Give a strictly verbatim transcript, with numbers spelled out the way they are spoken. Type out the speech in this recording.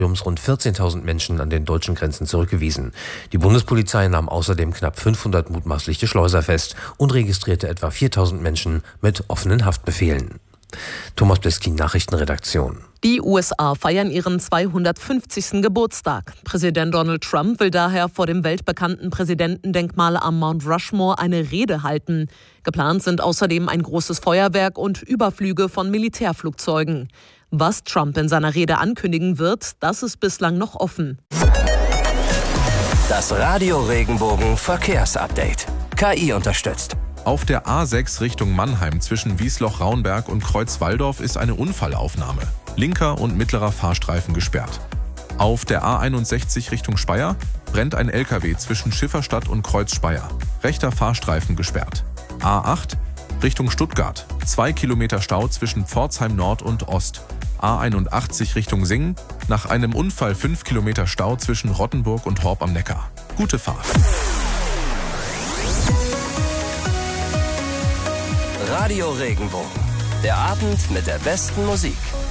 rund vierzehntausend Menschen an den deutschen Grenzen zurückgewiesen. Die Bundespolizei nahm außerdem knapp fünfhundert mutmaßliche Schleuser fest und registrierte etwa viertausend Menschen mit offenen Haftbefehlen. Thomas Bliskin, Nachrichtenredaktion. Die U S A feiern ihren zweihundertfünfzigsten Geburtstag. Präsident Donald Trump will daher vor dem weltbekannten Präsidentendenkmal am Mount Rushmore eine Rede halten. Geplant sind außerdem ein großes Feuerwerk und Überflüge von Militärflugzeugen. Was Trump in seiner Rede ankündigen wird, das ist bislang noch offen. Das Radio Regenbogen Verkehrsupdate. K I unterstützt. Auf der A sechs Richtung Mannheim zwischen Wiesloch-Raunberg und Kreuz-Walldorf ist eine Unfallaufnahme. Linker und mittlerer Fahrstreifen gesperrt. Auf der A einundsechzig Richtung Speyer brennt ein L K W zwischen Schifferstadt und Kreuz-Speyer. Rechter Fahrstreifen gesperrt. A acht Richtung Stuttgart. Zwei Kilometer Stau zwischen Pforzheim Nord und Ost. A einundachtzig Richtung Singen. Nach einem Unfall fünf Kilometer Stau zwischen Rottenburg und Horb am Neckar. Gute Fahrt. Radio Regenbogen. Der Abend mit der besten Musik.